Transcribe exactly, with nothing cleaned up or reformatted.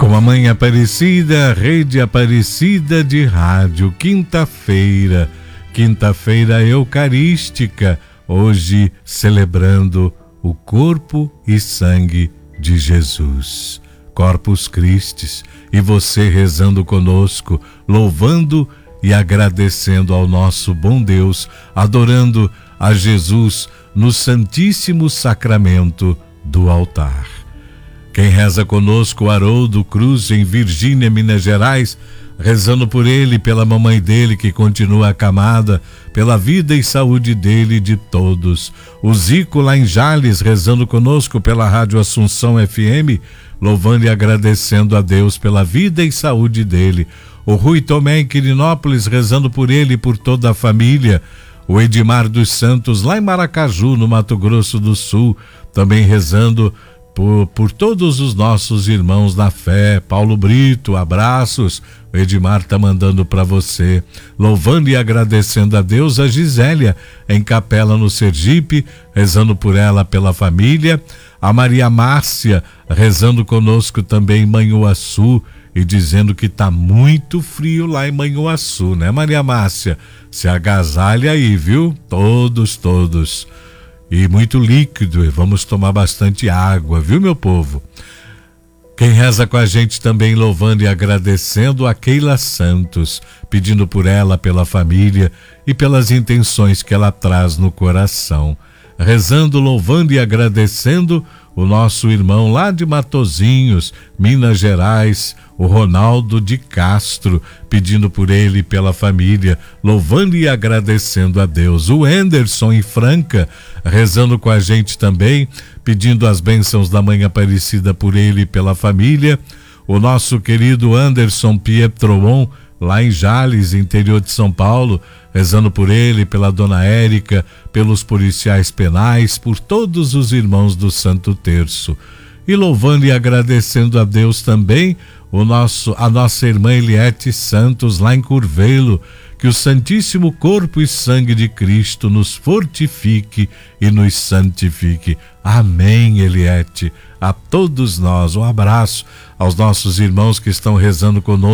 Com a Mãe Aparecida, Rede Aparecida de Rádio, quinta-feira, quinta-feira eucarística, hoje celebrando o corpo e sangue de Jesus. Corpus Christi, e você rezando conosco, louvando e agradecendo ao nosso bom Deus, adorando a Jesus no Santíssimo Sacramento do altar. Quem reza conosco, o Haroldo Cruz, em Virgínia, Minas Gerais, rezando por ele, pela mamãe dele que continua acamada, pela vida e saúde dele e de todos. O Zico lá em Jales, rezando conosco pela Rádio Assunção F M, louvando e agradecendo a Deus pela vida e saúde dele. O Rui Tomé em Quirinópolis, rezando por ele e por toda a família. O Edmar dos Santos lá em Maracaju, no Mato Grosso do Sul, também rezando Por, por todos os nossos irmãos na fé. Paulo Brito, abraços. O Edmar tá mandando para você, louvando e agradecendo a Deus. A Gisélia em Capela, no Sergipe, rezando por ela, pela família. A Maria Márcia rezando conosco também em Manhuaçu e dizendo que tá muito frio lá em Manhuaçu, né, Maria Márcia? Se agasalha aí, viu? Todos, todos. E muito líquido, e vamos tomar bastante água, viu, meu povo? Quem reza com a gente também, louvando e agradecendo, a Keila Santos, pedindo por ela, pela família e pelas intenções que ela traz no coração. Rezando, louvando e agradecendo o nosso irmão lá de Matozinhos, Minas Gerais, o Ronaldo de Castro, pedindo por ele e pela família, louvando e agradecendo a Deus. O Anderson em Franca, rezando com a gente também, pedindo as bênçãos da Mãe Aparecida por ele e pela família. O nosso querido Anderson Pietron, lá em Jales, interior de São Paulo, rezando por ele, pela dona Érica, pelos policiais penais, por todos os irmãos do Santo Terço. E louvando e agradecendo a Deus também, o nosso, a nossa irmã Eliette Santos, lá em Curvelo, que o Santíssimo Corpo e Sangue de Cristo nos fortifique e nos santifique. Amém, Eliette. A todos nós, um abraço aos nossos irmãos que estão rezando conosco.